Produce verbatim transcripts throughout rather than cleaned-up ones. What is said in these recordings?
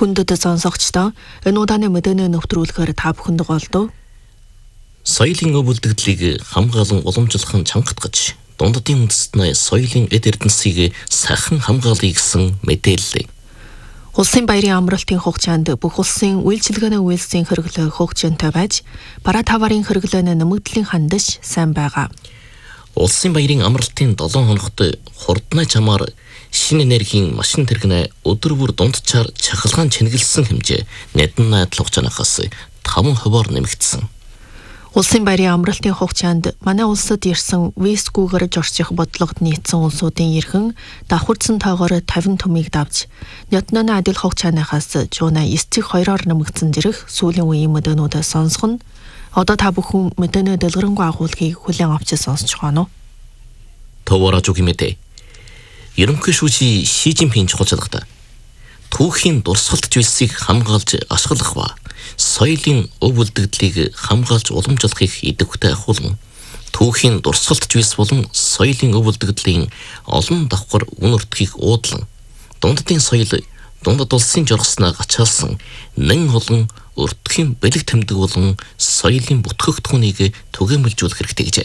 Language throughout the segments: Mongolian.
Хүндэд сонсогчдоо энэ удааны мэдээний нэвтрүүлгээр та бүхэнд голдов. Соёлын өв үлдэгдлийг хамгаалан уламжлах чангатгаж, дундадын үндэстний соёлын эд эрдэнсийг сахин хамгаалъя гэсэн мэдээлэл. Улсын баярын амралтын хугацаанд бүх улсын үйлчилгээний үйлсийн хэрэглээ хөгжинтэй байж, бараа таварын хэрэглээний нэмэгдлийн хандаж сайн байгаа. Улсын баярын амралтын долоон хоногт хурднай чамаар шинэ энергийн машин тэргэнэ өдөр бүр дундчаар чахалгаан чингэлсэн хэмжээ нэдэн найдал хугацаанаас таван хувиар нэмэгдсэн. Улсын баярын амралтын хугацаанд манай улсад ирсэн визгүйгээр жорчих бодлогод нийцсэн улсуудын эрхэн давхурдсан тоогоор тавин төмийг давж, нятнаны адил хугацаанаас жууна эсцэг хоёроор нэмэгдсэн зэрэг сүүлийн үеийн мэдээнүүдээ сонсох нь одоо та бүхэн мэдээний дэлгэрэнгүй агуулгыг хүлээн авч сонсож байна уу? Товарожугийн мэдээ. Ерөнхий шүүжийн Ши Жинпин чухалчлагта түүхийн дурсгалт зүйлсийг хамгаалж ашиглах ба соёлын өв үлдэгдлийг хамгаалж уламжлахыг идэвхтэй ахуулан түүхийн дурсгалт зүйлс болон соёлын өв үлдэгдлийн олон давхар үн өртгийг уудлан дундадын соёл дундад улсын жоргосноо гачаалсан нэн олон өртгийн бэлэг тэмдэг болон соёлын бүтгэгдэхүүнийг түгээмэлжүүлэх хэрэгтэй гэжээ.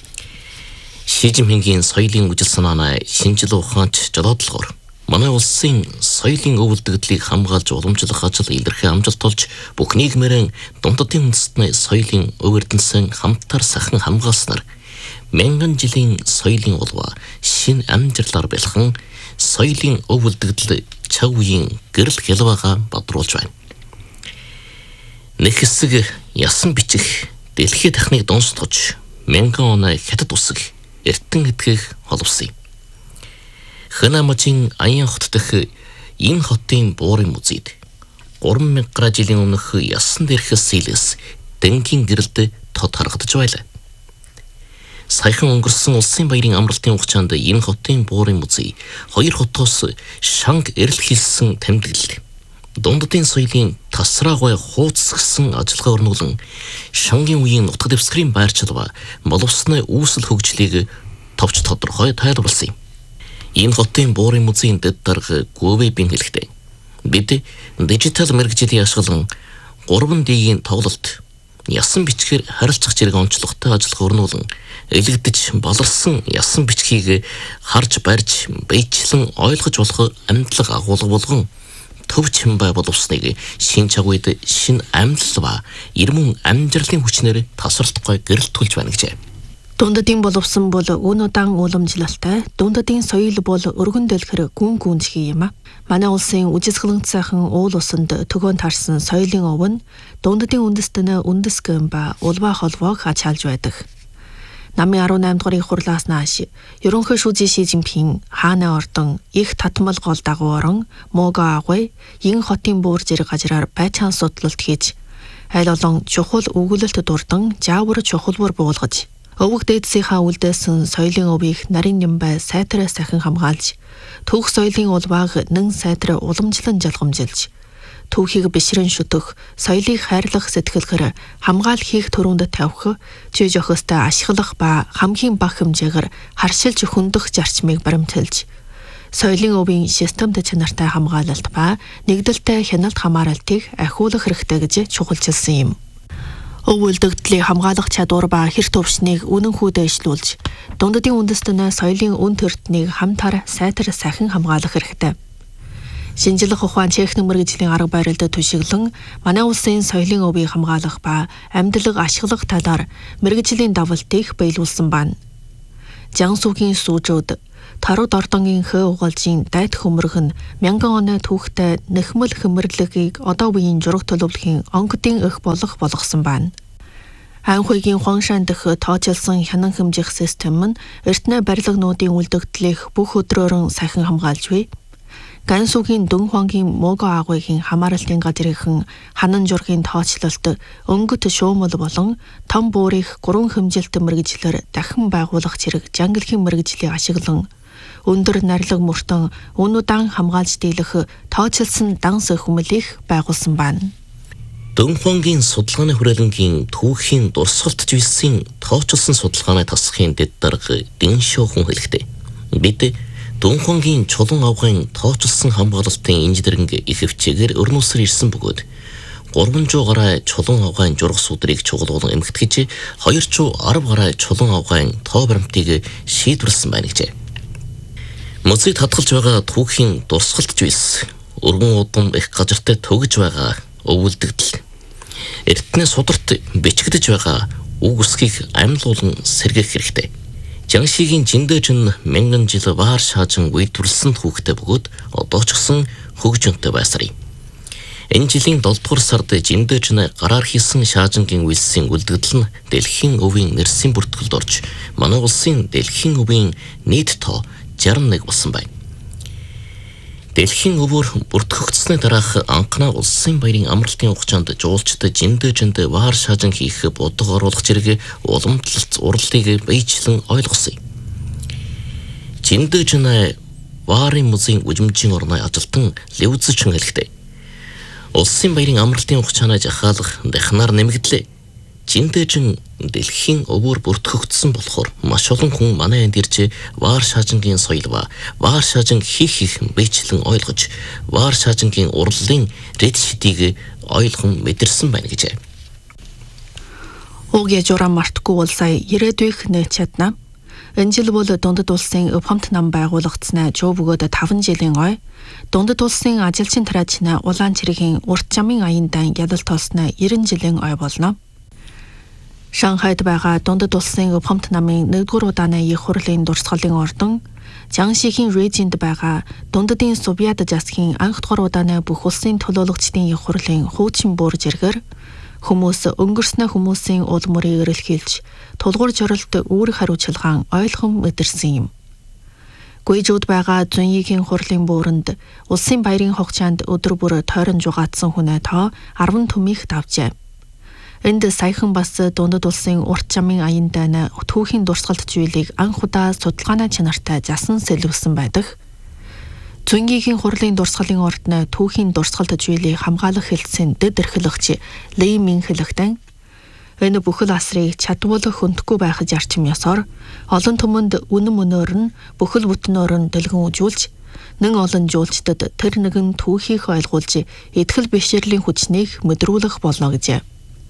Ши Жинпингийн соёлын үжил санааны шинжил ухаанч жолоодлогоор манай улсын соёлын өв үлдэгдлийг хамгаалж уламжлах ажил илэрхий амжилт олж бүх нийгмээрэн дундадын үндэстний соёлын өв эрдэнсэн хамтар сахин хамгаалснаар мянган жилийн соёлын улва шин амжилтаар бэлхэн соёлын өв үлдэгдэл чав үеийн гэрэл хялбаага бодруулж байна. Нэг хэсэг ясан бичих дэлхий дахныг донсдгож мянган оны хятад усаг эртэн эдгэх холбосон юм. Ханамажийн Аян хот дэх энэ хотын буурын музейд гурван мянга жилийн өмнөх ясан дээрхээс илээс дэнгийн гэрэлд тод харагдаж байлаа. Саяхан өнгөрсөн улсын баярын амралтын хугацаанд энэ хотын буурын музей хоёр хотоос шанг эрэл хэлсэн тэмдэглэл, дундадын соёлын тасраагүй хууцсгсан ажиллагаа өрнүүлэн шангийн үеийн нутаг дэвсгэрийн байрчил ба боловсны үүсэл хөгжлийг товч тодорхой тайлбарласан юм. Энэ хотын буурын музейн дэд дарга Гүвэйбин хэлэхдээ бид дижитал мэргэжлийн ашиглан гурван дэгийн тоглолт ясан бичгээр харилцах зэрэг онцлогтой ажиллагаа өрнүүлэн элэгдэж баларсан ясан бичгийг харж барьж биечлэн ойлгож болох амьдлаг агуулга болгон төв чимбай боловсныг шин чагуйд шин амьдлал ба ирмэн амжирлын хүчнээр тасралтгүй гэрэл түлж байна гэжээ. Дундадын боловсон бол өн удаан уламжлалтай, дундадын соёл бол өргөн дэлгэр гүн гүнзгий юм а. Манай улсын үжисгэлэнт сайхан уул усанд төгөөн тарсан соёлын өв нь дундадын үндэстэнэ үндэсгэн ба улбаа холбоог хачаалж байдаг. Намын арван найм дугаарыг хурлаас нааш ерөнхий шүүжийн Ши Жинпин хааны ордон их татмал гол дагуу орон Мого агуй ин хотын буур зэрэг газраар байцаан судлалт хийж айл олон чухал өгүүлэлт дурдан жаавар чухалбар буулгаж өвөг дээдсийнхаа үлдээсэн соёлын өвийг нарийн нямбай сайтараа сахин хамгаалж түүх соёлын улбааг нэн сайтараа уламжлан жалгамжилж түүхийг бишрэн шүтэх соёлыг хайрлах сэтгэлгэр хамгаал хийх төрөнд тавих чиж охистой ашиглах ба хамгийн бага хэмжээгээр харшилж хөндөх зарчмыг баримталж соёлын өвийн системд чанартай хамгаалалт ба нэгдэлтэй хяналт хамааралтыг ахиулах хэрэгтэй гэж чухалчилсан юм. Өв үлдэгдлийг хамгаалах чадвар ба хэр төвшнийг үнэн хүйдээшлүүлж, дундадын үндэстэнэ соёлын үн төртнийг хамтар сайтар сахин хамгаалах хэрэгтэй. Шинжлэх ухаан техник мэргэжлийн арга барилд түшиглэн манай улсын соёлын өвийг хамгаалах ба амьдлаг ашиглах талаар мэргэжлийн давалтыг биелүүлсэн байна. Жансүгийн сүүжүүд Тарууд ордонгийн хөө угалжийн дайт хөмөрг нь мянган оны түүхтэй нэхмэл хөмөрлөгийг одоо үеийн жураг төлөвлөхийн онгодын эх болох болгосон байна. Анхүйгийн Хуаншан дэх тооцоолсон хянан хэмжих систем нь эртнээ барилгынуудын үлдэгдлийг бүх өдрөөрөн сахин хамгаалж буй. Гансүгийн Дүн Хуангийн Мого агуйгийн хамааралтын газрынхан ханан жургийн тооцоололт өнгөт шуумал болон том буурих гурван хэмжилт мэргэжлэр дахин байгуулах зэрэг жангалгийн мэргэжлийг ашиглан өндөр нарилга мөртөн өнөдөн хамгаалж дийлэх тооцоолсон данс хүмүүлийг байгуулсан байна. Дүн Хуангийн судалгааны хүрээлэнгийн түүхийн дурсгалт зүйлсийн тооцоолсон судалгааны тасхын дэд дарга Дин Шохун хэлэхдээ бид Дунхангийн чулуун авгын тооцолсон хамгаалалтын инженеринг их хвчээгээр өрнөсөр ирсэн бөгөөд гурван зуун гаруй чулуун авгын журах судрыг чугуулган эмхтгэж хоёр зуун арван гаруй чулуун авгын тоо баримтыг шийдвэрлсэн байна гэжээ. Мөцөд хадгалж байгаа түүхийн дурсгалтж байсан өргөн удам их газартай төгөж байгаа өвөлдөгдөл эртний сударт бичигдэж байгаа үг үсгийг амьлуулан сэргээх хэрэгтэй. Жангшигийн жиндэж нь мянган жил ваар шаажин үйлдвэрлсэн түүхтэй бөгөөд одоо ч гэсэн хөгжөнтэй байсарыг. Энэ жилийн долдугаар сард жиндэж нь гараар хийсэн шаажингийн үйлсийн үлдэгдэл нь дэлхийн өвийн нэрсийн бүртгэлд орж манай улсын дэлхийн өвийн нийт тоо шестьдесят один болсон байна. Дэлхийн өвөөр бүртгэгдсэний дараах анхны улсын баярын амралтын хугацаанд жуулчд жиндэжинд ваар шаажин хийх бодлого оруулах зэрэг уламжлалт урлыг биечлэн ойлгосон. Жиндэжин варын музейн үжимжийн орны ажилтан Левзчин хэлэхдээ улсын баярын амралтын хугацаанд жахаалах дахнаар нэмэгдлээ. Жиндэжин дэлхийн өвөөр бүртгэгдсэн болохоор маш олон хүн манай энд ирж ваар шаажингийн соёл ба ваар шаажин хийх их биечлэн ойлгож ваар шаажингийн урлалын рэд шидийг ойлгон мэдэрсэн байна гэжээ. Уг яжураа мартгүй бол сая ирээдүйх нэ чадна. Энэ жил бол дундад улсын өвхөмт нам байгуулагдсанаа жоо бөгөөд таван жилийн ой. Дундад улсын ажилчин тараачна улаан цэргийн урт жамын аяндан ядал толсноо ninety жилийн ой болно. Шанхайд байгаа дундад улсын өвхөмт намын нэгдүгээр удааны их хурлын дурсгалын ордон, Жангшигийн Режинд байгаа дундадын Сувьяд засгийн анх дугаар удааны бүх улсын төлөөлөгчдийн их хурлын хуучин бүр зэргээр хүмүүс өнгөрснөө хүмүүсийн уул мөрийг эрэлхийлж, тулгуур жоролт үүрэг хариуцлагаан ойлгон мэдэрсэн юм. Гүйжүүд байгаа Зуньигийн хурлын бөөрөнд улсын баярын хугацаанд өдөр бүр тойрон жугаатсан хүнээ тоо арван түмийг давжээ. Энд саяхан бас дундад улсын урт жамын аяндан түүхийн дурсгалт зүйлийг анх удаа судалгааны чанартай засан сэлвсэн байдаг. Зуньигийн хурлын дурсгалын ордны түүхийн дурсгалт зүйлийг хамгаалах хэлтсийн дэд эрхлэгч Ли Мин хэлэхдээ энэ бүхэл асрыг чадвал хөндөхгүй байх зарчим ёсоор олон түмэнд үнэн мөнөөр нь бүхэл бүтнөөр нь дэлгэн үзүүлж нэн олон жуулчдад тэр нэгэн түүхийг ойлгуулж итгэл бишрлийн хүчнийг мэдрүүлэх болно гэжээ.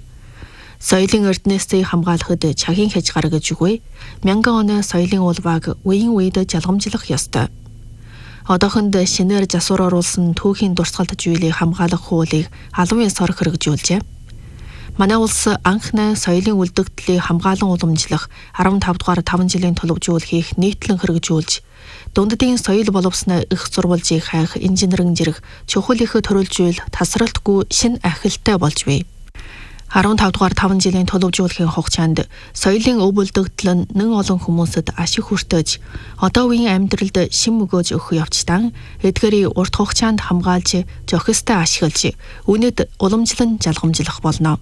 Соёлын эрдэнэсийг хамгаалахад чагийн хэж гаргаж өгөө. Мянган оны соёлын улбааг үеийн үед жалгамжлах ёстой. Одоохонд шинээр засвар оруулсан түүхийн дурсгалт зүйлийг хамгаалах хуулийг албан ёсоор хэрэгжүүлжээ. Манай улс анхны соёлын үлдэгдлийг хамгаалан уламжлах15 дугаар таван жилийн төлөвжүүлгийг нийтлэн хэрэгжүүлж, дундадын соёл боловсноо их сурвалжийг хайх инженеринг зэрэг чухал их төрөлжүүл тасралтгүй шин ахилтай болж бий.15 дугаар таван жилийн төлөвжүүлэхийн хугацаанд соёлын өв бүлдэгдэл нь нэн олон хүмүүсэд ашиг хүртэж, одоо үеийн амьдралд шин мөгөөж өгөх явцдаа эдгээрийг урт хугацаанд хамгаалж, зохистой ашиглаж, үнэд уламжлан жалгамжлах болно.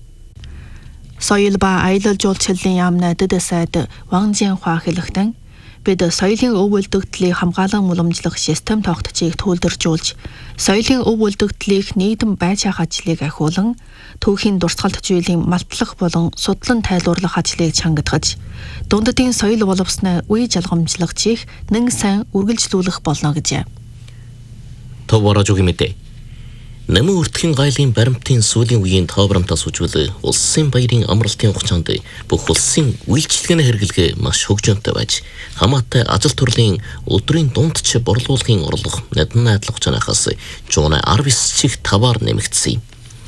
Соёл ба аялал жуулчлалын яамны дэд сайд Ван Жианхуа хэлэхдээ бид соёлын өв бүлдэгдлийг хамгаалан уламжлах систем тогтцыг төлөвлөж, соёлын өв бүлдэгдлийг нийтэм байж ах ажлыг ахиулан, түүхийн дурсгалт зүйлийн малтлах болон судлан тайлбарлах ажлыг чангадгаж, дундадын соёл боловсноо үе жалгамжлагчийг нэн сайн үргэлжлүүлэх болно гэжээ. Төв орожгүй мэдээ. Нэмэн өртгийн гайлын баримтын сүүлийн үеийн тоо баримтаас үжвэл улсын баярын амралтын хугацаанд бүх улсын үйлчилгээний хэрэглээ маш хөгжөөнтэй байж, хамаатай ажил төрлийн өдрийн дунд ч борлуулгын орлого нядан найдлах хугацаанаас жуунаа арван девять чих таваар нэмэгдсэн юм.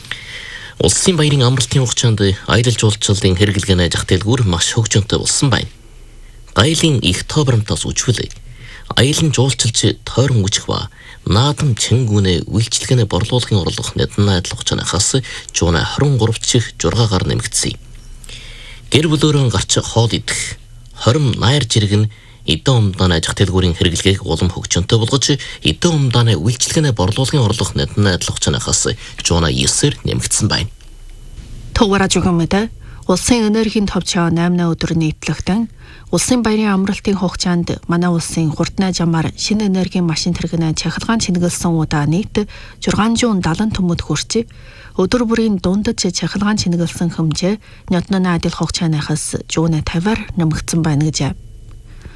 Улсын баярын амралтын хугацаанд аялал жуулчлалын хэрэглгээний зах дэлгүүр маш хөгжөөнтэй болсон байна. Гайлын их тоо баримтаас үжвэл аялан жуулчилж тойрон үжих ба наадам чингүүнээ үйлчилгээний борлуулгын орлого нядан найдлах хугацаанаас жуунаа двадцать три чих жургаагаар нэмэгдсэн. Гэр бүлөөрөө гарч хоол идэх, хорим найр жирэг нь эдэн умдааны зах дэлгүүрийн хэрэглэгийг улам хөгжөөнтэй болгож, эдэн умдааны үйлчилгээний борлуулгын орлого нядан найдлах хугацаанаас жуунаа девять нэмэгдсэн байна. Төвөрөж өгөн мэдээ. Улсын энергийн товчоо eight өдөр нийтлэхдээ улсын баярын амралтын хугацаанд манай улсын хурднай жамаар шинэ энергийн машин тэрэгнээ чахалгаан чингэлсэн удаа нийт six hundred seventy төмөд хүрч, өдөр бүрийн дундад чахалгаан чингэлсэн хэмжээ нётноны адил хугацаанаас жуунаа fifty-аар нэмэгдсэн байна гэжээ.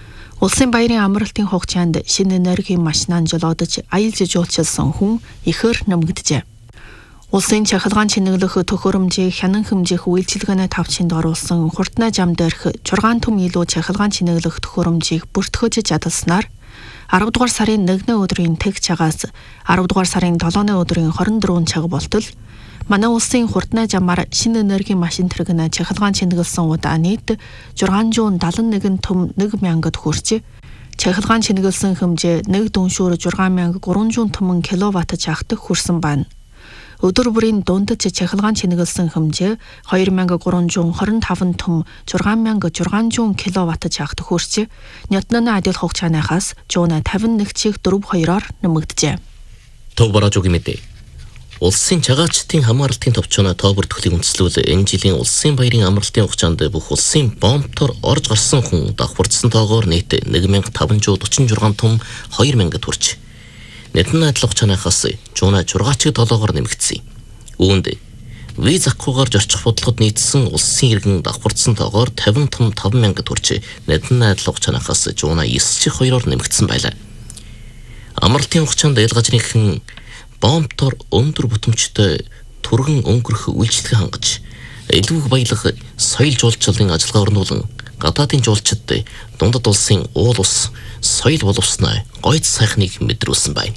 Улсын баярын амралтын хугацаанд шинэ энергийн машинаар жолоодож аялж жуулчилсан хүн ихээр нэмэгджээ. Улсын чахалгаан чинэглэх төхөөрөмжийг хянан хэмжих үйлчилгээний тавчинд оруулсан хурднай зам дээрх зургаан түм илүү чахалгаан чинэглэх төхөөрөмжийг бүртгэж чадалснаар арав дугаар сарын нэгдүгээр өдрийн тэг цагаас арав дугаар сарын долооны өдрийн хорин дөрвөн цаг болтол манай улсын хурднай замаар шинэ энергийн машин тэрэгнэ чахалгаан чинэглэсэн удаа нийт зургаан даалан нэгэн түм нэг мянгад хүрч чахалгаан чинэглэсэн хэмжээ нэг дүншүүр зургаан мянга гурван зуун түмэн киловатт чагтах хүрсэн байна. Өдөр бүрийн дундаж чахалгаан чинэглэсэн хэмжээ хоёр мянга гурван зуун хорин таван түм зургаан мянга зургаан зуун киловатт чагтах хүрч нятнаны адил хугацааныхаас зуун тавин нэг чих дөрөв хоёроор нэмэгджээ. Төв бараажуугийн мэдээ. Улсын чагаачдын хамгаалалтын товчооны тоо бүртгэлийг үндэслүүл энэ жилийн улсын баярын амралтын хугацаанд бүх улсын бомбтор орж гарсан хүн давхурдсан тоогоор нийт нэг мянга таван зуун дөрвөн шуурга түм хоёр мянгад хүрч нэтэн адил хугацааныхаас зуун шуурга чиг долоогоор нэмэгдсэн. Үүнд виз авахгүйгээр зорчих бодлогод нийцсэн улсын иргэн давхурдсан тоогоор тавин түм таван мянгад хүрч нэтэн адил хугацааныхаас зуун девять чих хоёроор нэмэгдсэн байлаа. Амралтын хугацаанд ялгажрынхэн бомбтор өндөр бүтэмжтэй түргэн өнгөрөх үйлчлэгээ хангаж илүү баялаг соёл жуулчлалын ажиллагаа орнуулан гадаадын жуулчид дундад улсын уул ус соёл боловсноо гойд сайхныг мэдрүүлсэн байна.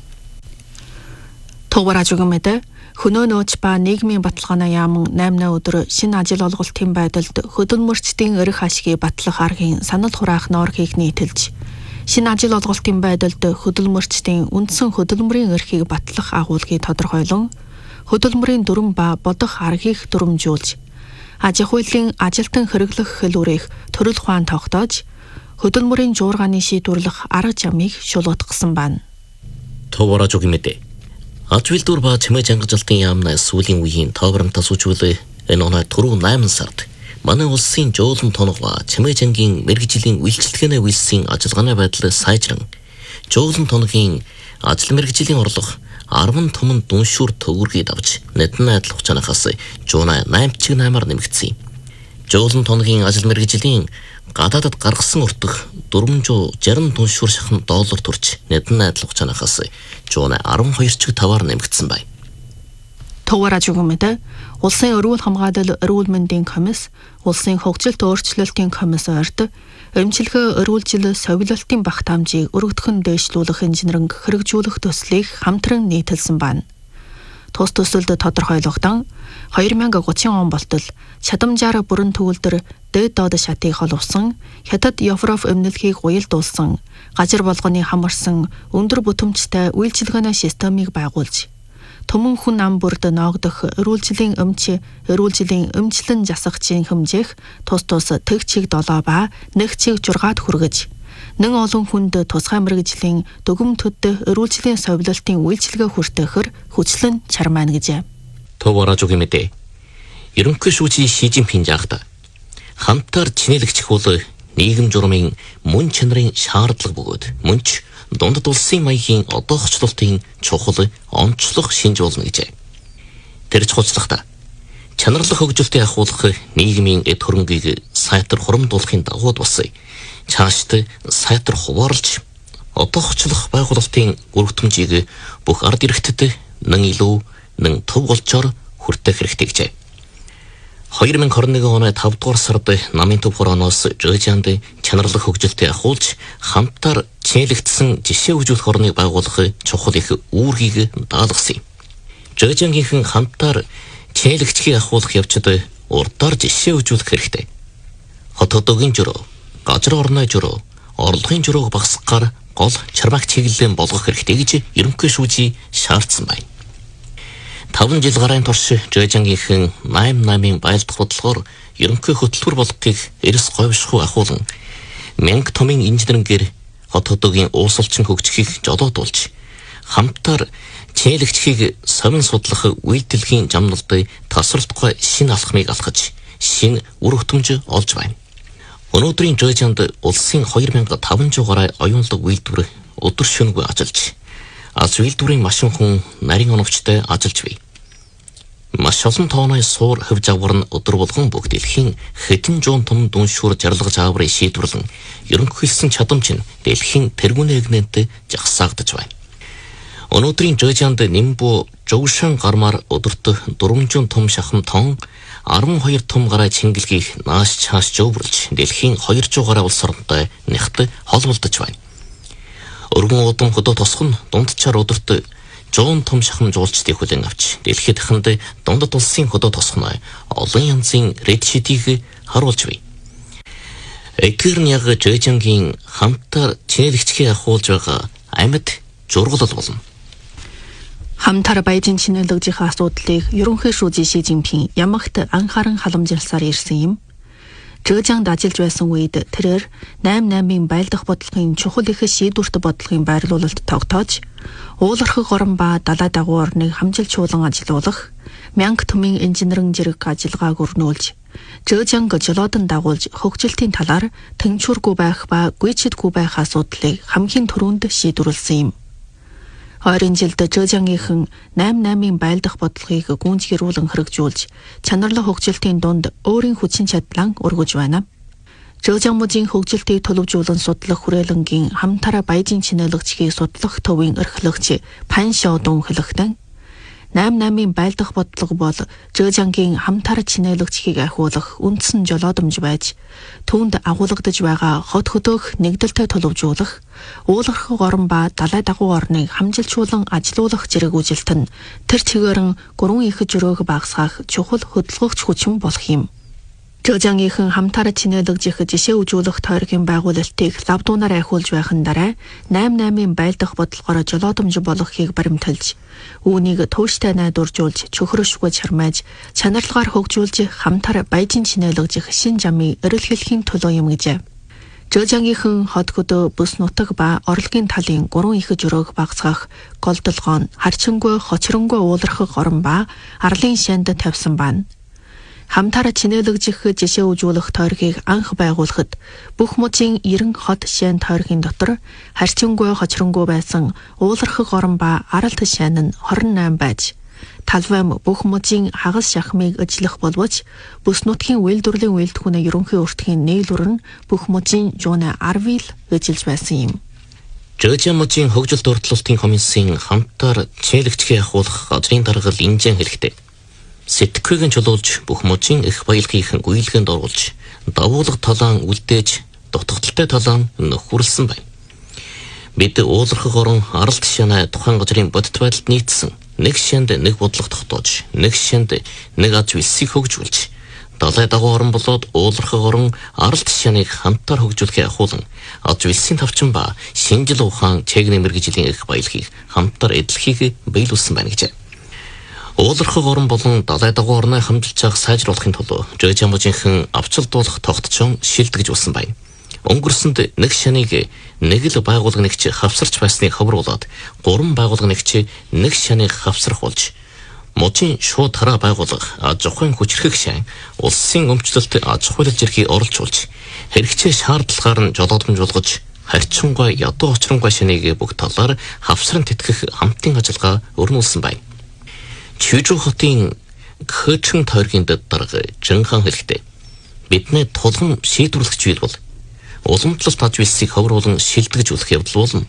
Товаражуугийн мэдээ хөнөө нөөц ба нийгмийн баталгааны яамн наймны өдөр шинэ ажил олголтын байдалд хөдөлмөрчдийн эрх ашгийг батлах аргын санал хураах ноор хийх нийтэлж шинэ ажил олголтын байдалд хөдөлмөрчдийн үндсэн хөдөлмөрийн эрхийг батлах агуулгыг тодорхойлон хөдөлмөрийн дүрм ба бодох аргыг дүрмжүүлж аж ахуйлын ажилтан хэрэглэх хэлбэрийг төрөл ухаан тогтоож хөдөлмөрийн жуургааны шийдвэрлэх арга замыг шулуутгасан байна. Товаражуугийн мэдээ. Аж үйлдвэр ба чимээ жангажлалтын яамны сүүлийн үеийн тооромтоо сүүжүүлээ энэ оноо түрүү найман сард манай улсын жуулан тоног ба чимээ жангийн мэргэжлийн үйлчлэгээний үйлсийн ажиллагааны байдал сайжран жуулан тоногийн ажил мэргэжлийн орлого арван түмэн дүншүүр төгрөгийг давж нэтэн адил хугацаанаас зуун найман чиг наймаар нэмэгдсэн. Жуулан тоногийн ажил мэргэжлийн гадаадад гаргасан өртөх дөрвөн зуун шархи дүншүүр шахан доллар төрж нэтэн адил хугацаанаас зуун арван хоёр чиг таваар нэмэгдсэн байна. Товаражуугийн мэдээ улсын эрүүл хамгаалал эрүүл мэндийн комисс, улсын хөгжилт өөрчлөлтийн комисс орд эмчилгээ эрүүлжил совилалтын багтаамжийг өргөдөхөн дэвшлүүлэх инженеринг хэрэгжүүлэх төслийг хамтран нийтэлсэн байна. Тус төсөлд тодорхойлогдсон хоёр мянга гучин он болтол чадамжаар бүрэн төвлөр дээд доод шатыг холовсон, хятад Европ эмнэлгийг уялдуулсан, газар болгоны хамарсан өндөр бүтэмжтэй үйлчилгээний системийг байгуулж Төмөн хүн ам бүрд ноогдох эрүүлжлийн өмч, эрүүлжлийн өмчлөн засагчийн хэмжээх тус тус тэг чиг долоо ба нэг чиг зургаад хүргэж нэн олон хүнд тусгай мэргэжлийн дүгмтөд эрүүлжлийн совилалтын үйлчилгээ хүртэхэр хүчлэн чармаана гэжээ. Товаражуугийн мэдээ. Ерөнхий шүүжийн Ши Жинпин жаахта хамтаар чинэлэгчих бол нийгэм журмын мөн чанарын шаардлага бөгөөд мөнч дундад улсын маягийн одоохчлолтын чухал онцлог шинж болно гэжээ. Тэр чухалчлахта чанарлах хөгжилтийг ахуулах нийгмийн эд хөрөнгийг сайтар хурамдуулахын дагуу босъё. Цаашд сайтар хуваарлж одоохчлох байгуулалтын өргөтөмжийг бүх ард иргэдэд нэн илүү нэн төв голчоор хүртэх хэрэгтэй гэжээ. хоёр мянга хорин нэгэн оны тавд дугаар сард намын төв хорооноос Жожианд чанарлах хөгжилтийг ахуулж хамтаар чинэлэгдсэн жишээ өгүүлэх орныг байгуулах чухал их үүргийг даалгасан юм. Жожиангийнхэн хамтаар чинэлэгчгийг ахуулах явцад урдаар жишээ өгүүлэх хэрэгтэй. Хот хотогийн журуу, газар орны журуу, орлогын журууг багасгахаар гол чармааг чиглэлэн болгох хэрэгтэй гэж ерөнхий шүүжий шаардсан байна. таван жил гарын турш Жожиангийнхэн найман намын байлдах бодлогоор ерөнхий хөтөлбөр болгохыг эрс говьшгүй ахуулан мянга томын инженерингээр хот хотогийн уусалчин хөгжихийг жолоодуулж хамтаар чинэлэгчгийг совин судлах үйлдэлгийн жамналд тасралтгүй шинэ алхмыг алхаж шинэ үр хөтөмж олж байна. Өнөөдрийн Жожианд улсын хоёр мянга таван зуун гаруй оюунлаг үйлдвэр өдөр шөнөгүй ажиллаж аз үйлдвэрийн машин хүн нарийн оновчтой ажиллаж бий. Маш олон тооны суур хөв загвар нь өдөр болгон бүх дэлхийн хэдэн зуун том дүншүүр зарлага зааврыг шийдвэрлэн ерөнхийлсөн чадамж нь дэлхийн тэргүүн эгнэнтэй жагсаагдаж байна. Өнөөдрийн Жожианд Нимбу Жогшин гармаар өдөртөө дөрвөн том шахам тон арван хоёр том гараа чингэлгийг нааш чааш зөвөрлж дэлхийн хоёр зуун гараа улс оронтой нэгт холболдож байна. Өргөн удам хөдөө тосх нь дундчаар өдөртөө зуун том шахам жуулчдыг хүлээн авч дэлхийд ханд дундад улсын хөдөө тосгоно олон янзын редшитийг харуулж бай. Эдгээр нь яг Жожингийн хамтаар чинэлэгчхийг ахуулж байгаа амьд зургал болно. Хамтар Баяжин чинэлэгжийнхээ асуудлыг ерөнхий шүүжи Ши Жинпин ямагт анхааран халамжилсаар ирсэн юм. Жожинд ажиллаж байсан үед тэрээр найман наймын байлдах бодлогын чухал их шийдвэрт бодлогын байрлуулалт тогтоож, уулархаг орон ба далай дагуу орныг хамжилчуулан ажилуулах, мянга түмэн инженерийн зэрэг ажиллагааг өрнүүлж, Жожинг жолоодон дагуулж хөгжилтийн талаар тэнцвэргүй байх ба гүйцэдгүй байх асуудлыг хамгийн түрүүнд шийдвэрлсэн юм. Ойрын жилд Жожингийнхэн найман наймын байлдах бодлогыг гүйцэтгүүлэн хэрэгжүүлж, чанарлаг хөгжилтийн дунд өөрийн хүчин чадлаа өргөж байна. Жожин мужийн хөгжилтийг төлөвжүүлэн судлах хүрээлэнгийн хамтараа Баяжин чинэлэгчгийг судлах төвийн эрхлэгч Пан Шоудун хэлэхдээ найман наймын байлдах бодлого бол Жожингийн хамтараа чинэлэгчгийг ахиулах үндсэн жолоодомж байж, түүнд агуулгадж байгаа хот хөдөөх нэгдэлтэй төлөвжүүлэх, уулархаг орон ба далай дагуу орныг хамжилчуулан ажилуулах зэрэг үжилт нь тэр чигээрэн гурван их жөрөөх багасгах чухал хөдөлгөгч хүчин болох юм. Жожингийнхэн хамтараа чинэлэгжих жишээ үзүүлэх тойргийн байгуулалтыг лавдуунаар ахиулж байхын дараа найман наймын байлдах бодлогоор жолоодомж болгохыг баримталж, үүнийг тууштай найдваржуулж, чөхрөшгүй чармааж, чанарлагаар хөгжүүлж хамтараа Баяжин чинэлэгжих шин замыг эрэлхийлэхийн төлөө юм гэжээ. Жожингийнхэн хот хөдөө бүс нутаг ба орлогын талын гурван их жөрөөх багасгах, голдолгоон, харчингүй, хочронгүй уулархаг орон ба арлын шанд тавьсан байна. Хамтараа чинэлэгжих жишээ үзүүлэх тойргийг анх байгуулахад бүх мужийн ерөн хот шайн тойргийн дотор харьцангуй хочронгүй байсан уулархаг орон ба аралт шайн нь хорин найм байж, талвайм бүх мужийн хагас шахмыг ажиллах боловч бүс нутгийн үйлдвэрлэлийн үйлдвэрийн ерөнхий өртгийн нийлүүр нь бүх мужийн жууны арвил ажиллаж байсан юм. Жожин мужийн хөгжил дурдлалтын комиссийн хамтаар чинэлэгчгийг ахуулах газрын даргал инжен хэлэхдээ сэтгэхүйн чулуулж бүх мужийн их баялагын гүйлгэнд оруулж, давуулга талаан үлдээж, дутагдaltaй талаан нөхөрлсөн байна. Бид уулархаг орон аралт шанаа тухайн газрын бодит байдалд нийцсэн нэг шанд нэг бодлого тогтоож, нэг шанд нэг аж үйлсийг хөгжүүлж, далай дагуу орон болоод уулархаг орон аралт шаныг хамтаар хөгжүүлэхээ ахуулан, аж үйлсийн тавчин ба шинжил ухаан чегний мэргэжлийн их баялагыг хамтаар эдлэхийг биелүүлсэн байна гэжээ. Уулархаг орон болон далай дагуу орныг хамжилж авах сайжруулахын тулд Жожин мужийнхэн авчилдуулах тогтчон шилдэгж улсан байна. Өнгөрсөнд нэг шаныг нэг л байгууллагч хавсарч байсныг ховруулад гурван байгууллагч нэг шаныг хавсрах болж, мужийн шууд хараа байгууллага аж ахуйн хүчрхэг шан улсын өмчлөлт аж ахуйлж ирхий оролцуулж, хэрэгцээ шаардлагаар нь жолоодомж болгож, харьцангуй ядуу очронгуй шаныг бүх талаар хавсран тэтгэх хамтын ажиллагаа өрнүүлсэн байна. Чижүү хотын Кхэчэн тойргийн дарга Жинхан хэлэхдээ бидний тулгын шийдвэрлэгч бий бол уламжлалт аж үйлсийг ховруулан шилдэгж үлэх явдал болно.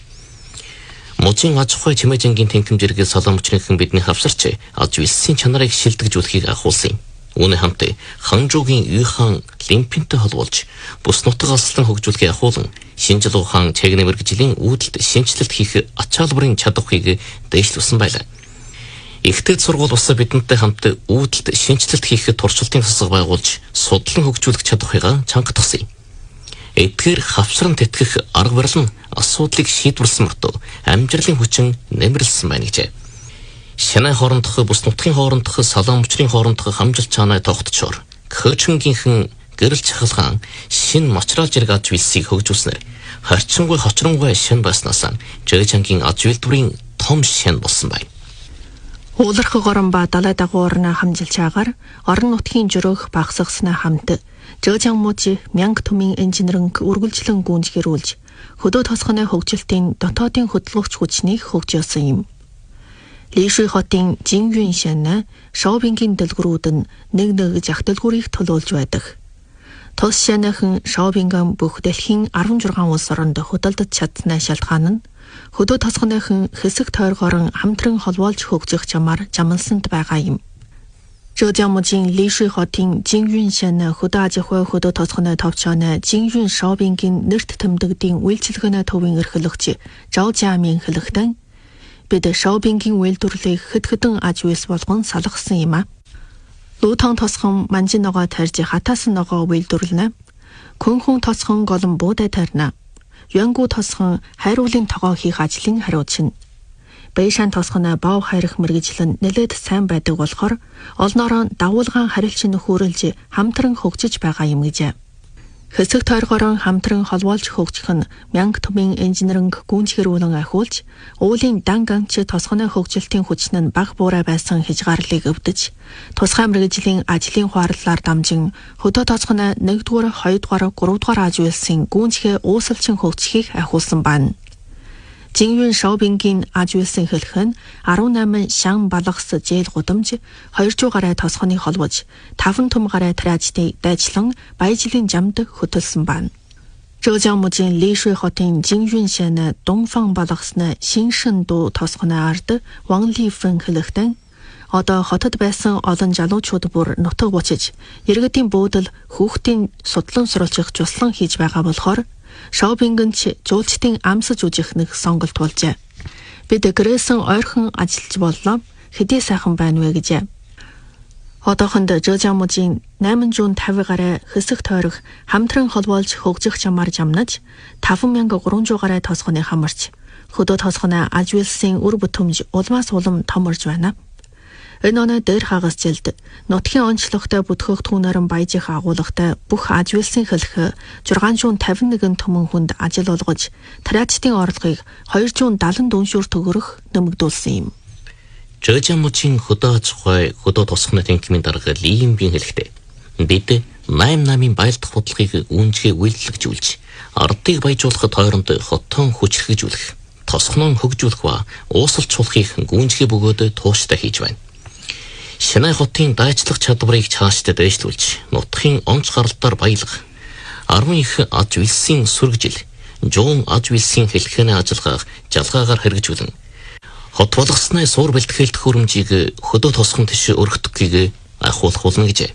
Мужийн аж ахуй чимээжингийн тэнхимжэргээс салан мөчнийхэн бидний хавсарч аж үйлсийн чанарыг шилдэгж үлэхийг ахуулсан юм. Үүний хамт Ханчжуугийн Юйхан Лимпинтэй холбуулж бүс нутаг алслан хөгжүүлэхийг ахуулан, шинжил ухаан чегний мэргэжлийн үүдэлд шинжилэлт хийх ачаалбарын чадварыг дэвшлүүлсэн байлаа. Ихтэй сургууль ус бидэнтэй хамт үүдэлд шинжилэлт хийхэд туршилтын засаг байгуулж, судлан хөгжүүлэх чадварыг чангатгасан юм. Эдгээр хавсран тэтгэх арга барил нь асуудлыг шийдвэрлсэн мөртөө амжилтын хүчин нэмэрлсэн байна гэжээ. Шанай хоорондох бүс нутгийн хоорондох салаан мөчрийн хоорондох хамжилт чанаа тогтчоор Кхэчэнгийнхэн гэрэл чахалгаан шин мочрол зэрэг аж үйлсийг хөгжүүлснээр харьцангуй хочронгуй шин баснаас Жожингийн аж үйлдвэрийн том шин болсон байна. Уулархаг орон ба далай дагуу орноо хамжилж агаар орон нутгийн жөрөөх багасгаснаа хамт Жожин мужи мянга түмэн инженерийн үргэлжлэн гүйцэтгүүлж, хөдөө тосгоны хөгжилтийн дотоодын хөдөлгөгч хүчнийг хөгжүүлсэн юм. Лишүй хотын Жингюн шана Шаобингийн дэлгүүрүүд нь нэг нэг зах дэлгүүрийг төлөөлж байдаг. Тус шанахан Шаобинган бүх дэлхийн арван зургаан улс оронд хөдөлдөж чадсны шалтгаан нь хөдөө тосгоныхон хэсэг тойргорон хамтран холбоолж хөгжих чамаар жамалсанд байгаа юм. Зhejiangmujing Лишүй хотын Жингюн шана хөдөө аж ахуй хөдөө тосгоны товчооны Жингюн Шаобингийн нэрт тэмдэгдийн үйлчилгээний төвийн эрхлэгч Зhao Jiaming хэлэхдээ бид Шаобингийн үйлдвэрлэлийг хэд хэдэн аж үйлс болгон салгасан юм а. Лутон тосгон манжин ногоо тарьж хатаасан ногоо үйлдвэрлэнэ. Күнхүн тосгон голон буудай тарина. Юангу тосгон хайруулын тогоо хийх ажлын хариуцна. Бэйшан тосгоны бав хайрах мэргэжил нь нэлээд сайн байдаг болохоор олноороо дагуулгаан харилцан нөхөөрөлж хамтран хөгжиж байгаа юм гэж. Хэсэг тойргорон хамтран холбоолж хөгжих нь мянга төмийн инженеринг гүнзгэрүүлэн ахиулж, уулын дан ганч тосгоны хөгжилтийн хүчин нь бага буурай байсан хязгаарлалыг өвдөж, тусгай мэргэжлийн ажлын хуарлаар дамжин хөдөө тосгоны нэгдүгээр, хоёрдугаар, гуравдугаар аж үйлсийн гүнзгий уусалчин хөгжихийг ахиулсан байна. Жингюн Шаобингийн аж үйлсийн хэлэх нь арван найман шан балгас зээл гудамж, хоёр зуун гаруй тосгоны холбож, таван том гаруй траажтыг дайчлан баяжлын жамд хөтөлсөн байна. Zhejiangmujing Lишүй хотын Жингюн шана Дунфан балгасны Шиншин дуу тосгоны ард Ван Лифэн хэлэхдээ одоо хотод байсан олон залуучууд бүр нутаг бочиж, иргэдийн буудал хүүхдийн судлан сурвалжих жуслан хийж байгаа болохоор Шаобингэнч жуулчдын амсаж үжих нэг сонголт болжээ. Бид гэрээсэн ойрхон ажиллаж боллоо. Хэдий сайхан байна вэ гэж. Одоохонд Zhejiangmujing найман зуун тавин гаруй хэсэг тойрох хамтран холбоолж хөгжих чамаар жамнаж таван мянга гурван зуун гаруй тосгоны хамарч хөдөө тосгоны аж үйлсийн үр бүтэмж улмаас улам томорж байна. Энэ оноо дээр хагас жилд нутгийн онцлогтой бүтгэх түүнэрэн баяжих агуулгатай бүх аж үйлсийн хэлэх зургаан зуун тавин нэгэн төмөн хүнд ажил олгож траачдын орлогыг хоёр зуун дадлан дүншүүр төгрөх нэмэгдүүлсэн юм. Zhejiangmujing хөдөө аж ахуй хөдөө тосгоны танхимын дарга Ли Юмбин хэлэхдээ бид найм намын байлдах бодлогыг үүнжгээ үйлчлэгжүүлж ардыг баяжуулахад хооронд хотон хүчрхэгжүүлэх, тосгоноо хөгжүүлэх ба уусалцуулахыг гүнжгээ бөгөөд тууштай хийж байна. Шинэ хотын дайчлах чадварыг цаашдаа дэвшлүүлж, нутгийн онц гаралтаар баялах, арван их аж үйлсийн сүргэжил, жуун аж үйлсийн хэлхээний ажиллагааг жалгаагаар хэрэгжүүлэн, хот болгосны суур бэлтгэл төхөөрөмжийг хөдөө тосгон тийш өргөдөхийг ахиулах болно гэж.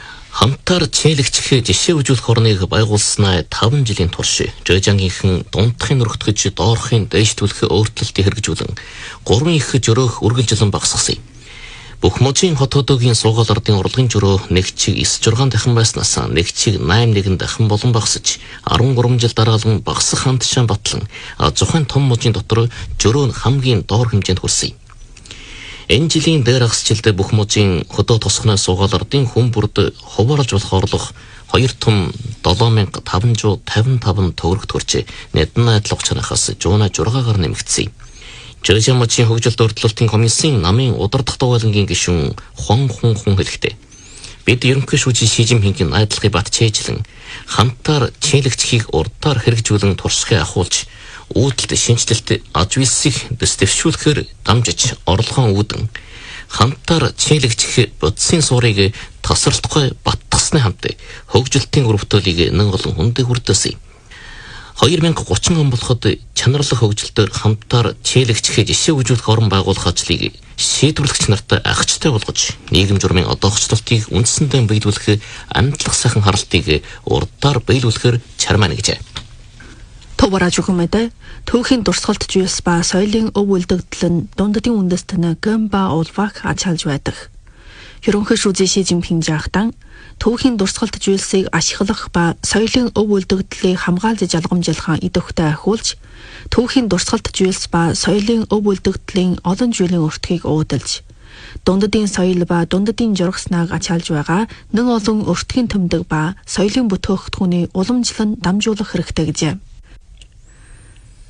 Хамтаар чийлэгчх жишээ үзүүлэх орныг байгуулснаа таван жилийн турш Zhejiangийнхэн дундахын өргөдгөж доорхын дэвшлүүлэх өөрчлөлтийг хэрэгжүүлэн, гурван их жөрөөх үргэлжлэн багасгасан. Бүх мужийн хот хөдөөгийн суугаал ардын урлагийн жөрөө нэг чиг эс зургаан дахин байснаас нэг чиг найман нэгэн дахин болон багасж арван гурван жил дараалан багасах хандшаан батлан зохин том мужийн дотор жөрөө нь хамгийн доор хэмжээнд хүрсэн. Энэ жилийн дээр агс жилдээ бүх мужийн хөдөө тосгоны суугаал ардын хүн бүрд хуваарлж болох орлого хоёр том долоо мянга таван зуун тавин таван төгрөг төрж нэдэн найдлах чанахаас жууна жургаагаар нэмэгдсэн. Zhejiangmujing хөгжилт урьдчилалтын комиссийн намын удирдах дугуйлангийн гишүүн Хуан Хун Хун хэлэхдээ бид ерөнхий шүүжийн Ши Жинпингийн найдлагыг батчээжлэн хамтаар чийлэгчхийг урдаар хэрэгжүүлэн туршлагыг ахуулж үүдэлт шинжилэлт аж үйлсийг дэвшүүлэхээр дамжиж орлогоо үүдэн хамтаар чийлэгчх бодисын суурийг тасралтгүй баттгасны хамт хөгжилтийн өрөвтөлийг нэг олон хүндээ хүрдээсэн. хоёр мянга гучин он болоход чанарлах хөгжилтөөр хамтаар чийлэгчхээ жишээ үзүүлэх орон байгуулах ажлыг шийдвэрлэгч нартай агчтай болгож нийгэм журмын одоогчлолтыг үндсэндээ биелүүлэх амтлах сайхан харалтыг урдаар биелүүлэхээр чармаана гэж. Товараж өгмөдө түүхийн дурсгалт жүйс ба соёлын өв үлдэгдэл нь дундадын үндэстэн гэмба улвах ачаалж байдаг. Ерөнхий шүүжийн Ши Жинпин жаахтан түүхийн дурсгалт жүйсийг ашиглах ба соёлын өв үлдэгдлийг хамгаалж жалгамжлах идэвхтэй ахиулж, түүхийн дурсгалт жүйс ба соёлын өв үлдэгдлийн олон жилийн өртгийг уудалж, дундадын соёл ба дундадын жургаснаг ачаалж байгаа нэг олон өртгийн тэмдэг ба соёлын бүтээгдэхүүний уламжлан дамжуулах хэрэгтэй гэжээ.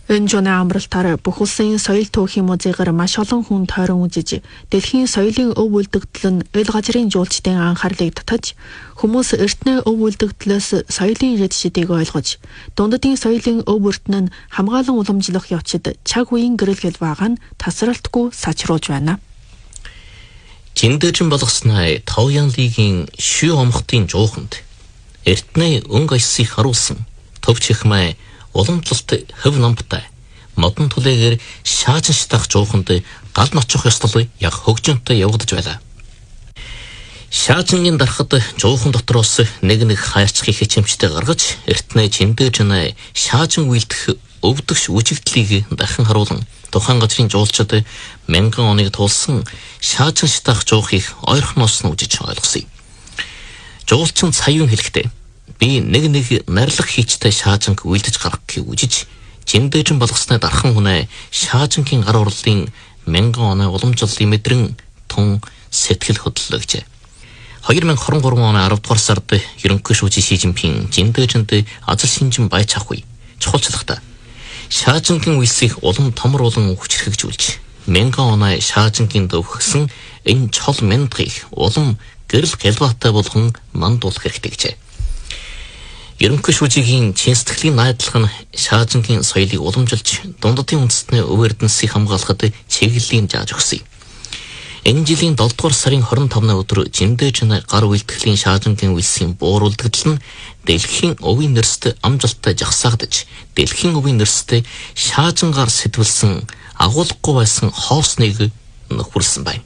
Энэ жонны амралтаар бүх улсын соёл түүхийн музейгаар маш олон хүн тойрон үзэж, дэлхийн соёлын өв үлдэгдэл нь эл газрын жуулчдын анхаарлыг татаж, хүмүүс эртний өв үлдэгдлээс соёлын red шидийг ойлгож, дундадын соёлын өв бүртэн нь хамгаалан уламжлах явцад цаг үеийн гэрэлгэл байгаа нь тасралтгүй сачруулж байна. Жиндэжин болгосноо Тавян лигийн шүү омхтын жууханд эртний өнгө аясыг харуулсан төвч ихмээ уламжлалт хөв намтай модон түлээгээр шаажин шатах жууханд гал ночих ёслол яг хөгжөнтэй явагдаж байлаа. Шаажингийн дарахад жуухан дотроос нэг нэг хайрцгийг хичэмжтэй гаргаж эртний Жиндэжин шаажин үйлдэх өвдөгч үжигдлийг дахин харуулan тухайн газрын жуулчид мянган оныг туулсан шаажин шатах жуухыг ойрхоноос нь үжиж ойлгосон. Жуулчин цаюун хэлэхдээ би нэг нэг нарилах хийчтэй шаажинг үйлдэж гаргахыг үжиж Жиндэжин болгосны дархан хүнээ шаажингийн гар урлын мянган оноо уламжлалын мэдрэн тун сэтгэл хөдлөлөө гэжээ. две тысячи двадцать три оны арав дугаар сард ерөнхий шүүжийн Ши Жинпин Жиндэжинд ажил шинжин байж авахгүй чухалчлахтаа шаажингийн үйлсийг улам томор улан хүчрхэгжүүлж мянган оноо шаажингийн дөвхсөн энэ чол мяндгийг улам гэрэл гэлбаатай болгон мандуулах хэрэгтэй гэжээ. Ерөнхий шүүжийн чин сэтгэлийн найдлага нь шаажингийн соёлыг уламжилж дундадын үндэстний өв эрдэнсийг хамгаалахад чиглэлийн зааж өгсөн. Энэ жилийн долдугаар сарын хорин тавны өдөр Жиндэжин гар үйлдэхлийн шаажингийн үйлсийн буур үлдэгдэл нь дэлхийн өвийн нэрстэй амжилттай жагсаагдаж дэлхийн өвийн нэрстэй шаажингаар сэтвэлсэн агуулгагүй байсан хоосныг нөхөрлсөн байна.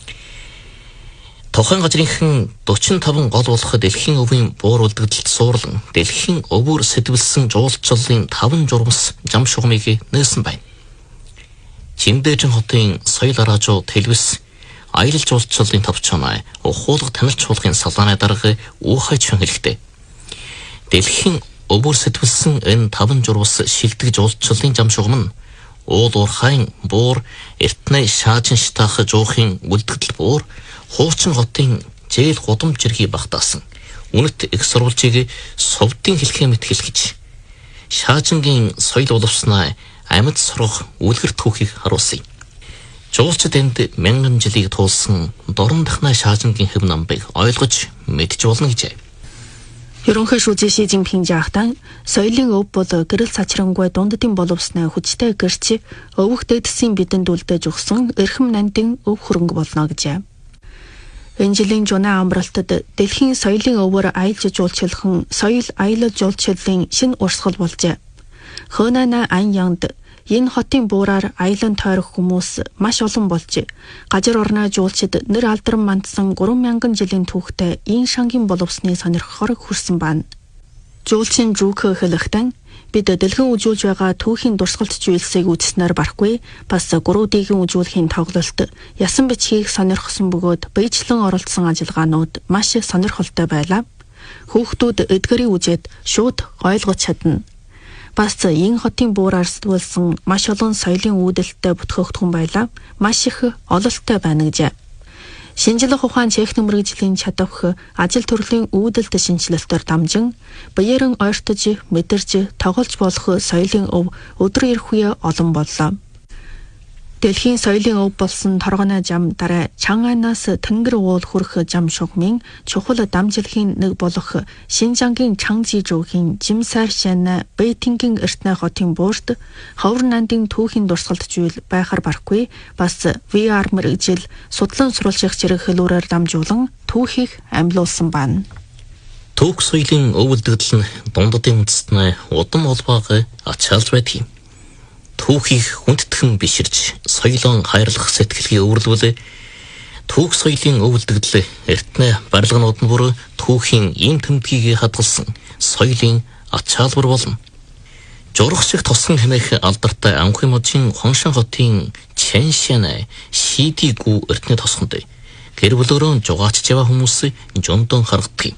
Тухайн газрынхан forty-five гол болох дэлхийн өвийн буур үлдэгдэлд суурлан дэлхийн өвөр сэтвэлсэн жуулчлалын таван журмас зам шугамыг нээсэн байна. Жиндэжин хотын соёл араажуу телевиз аялал жуулчлалын товчооноо ухуулга танилч чуулгын салааны дарга уухай чон хэлэхдээ дэлхийн өвөр сэтвэлсэн энэ таван журмас шилдэг жуулчлалын зам шугам нь уул уурхайн буур эртний шаажин шатах жуухын үлдэгдэл буур хуучин хотын зээл гудамж зэргийг багтаасан үнэт их сурвалжийг совдын хэлхээ мэт хэлгэж шаажингийн соёл боловсноо амьд сурах үлгэр түүхийг харуулсан. Жуулчид энд мянган жилийг туулсан дорн дахнаа шаажингийн хэв намбыг ойлгож мэдж болно гэжээ. Ерөнхий шүүжийн Ши Жинпин жаахтан соёлын өв бол гэрэл сачрангуй дундадын боловсноо хүчтэй гэрч өвөх дэдсийн бидэнд үлдээж өгсөн эрхэм нандин өв хөрөнгө болно гэжээ. Энэ жилийн жуны амралтад дэлхийн соёлын өвөр аялж жуулчлахын соёл аялал жуулчлалын шинэ урсгал болжээ. Хөнана Аньянд энэ хотын буураар аялан тойрох хүмүүс маш олон болж газар орноо жуулчид нэр алдран мандсан three thousand жилийн түүхтэй энэ шангийн боловсны сонирхохоор хүрсэн байна. Жуулчин Жүүкө хэлэхдээ бид дэлгэн үжүүлж байгаа түүхийн дурсгалт зүйлсийг үзснээр барахгүй бас гуруудыгийн үжүүлэхийн тоглолт ясан бичгийг сонирхсон бөгөөд биечлэн оролцсон ажиллагаанууд маш сонирхолтой байлаа. Хүүхдүүд эдгэрийг үзээд шууд ойлгож чадна. Бас энэ хотын буураар сэтгүүлсэн маш олон соёлын үүдэлтэй бүтгээгдэхүүн байлаа. Маш их ололттой байна гэжээ. Шинжлэх ухаан техник мэргэжлийн чадвах ажил төрлийн үүдэлт шинжилэлтээр дамжин биеэрэн ойртож, мэдэрж, тоглож болох соёлын өв өдөр ирэх үе олон боллоо. Дэлхийн соёлын өв болсон торгоны зам дараа Чанганаас тэнгэр уул хүрэх зам шугамын чухал дамжилхийн нэг болох Шинжангийн Чангжижүүгийн Жимсаршана Бэйтингийн эртний хотын буурд ховор нандин түүхийн дурсгалт зүйл байхаар барахгүй бас ви ар мэргэжил судлан сурвалжих зэрэг хэлүүрээр дамжуулан түүхийг амьлуулсан байна. Түүх соёлын өв үлдэгдэл нь дундадын үндэстний удам олбоог ачаалж байдаг юм. Түүхийг хүндтгэн биширж соёлон хайрлах сэтгэлгээ өвөрлөвлөө түүх соёлын өв үлдэгдэл эртний барилганууд нь бүр түүхийн ийм тэмдгийг хадгалсан соёлын ачаалбар болно. Журах шиг тосгон хэмээх алдартай анхны мужийн Хоншин хотын Чэншэнэ Шидигүү эртний тосгонд гэр бүлөөрөө жугаач жава хүмүүс жундон харагддаг.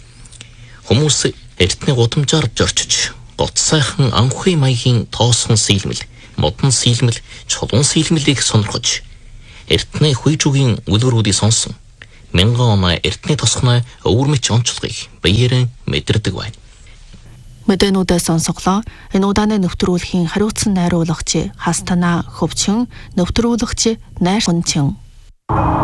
Хүмүүс эртний гудамжаар зорчиж гот сайхан анхны маягийн тоосхон сийлмэл модон сийлмэл, чулуун сийлмэлийг сонирхож, эртний хуйжуугийн үлгэрүүдийг сонсон, мянган оноо эртний тосгоны өвөрмөч онцлогыг биеэрэн мэдэрдэг байна. Мэдээнүүдээ сонсголоо. Энэ удааны нэвтрүүлгийн хариуцсан найруулагч Хастана Хөвчин, нэвтрүүлэгч Найр Гунчин.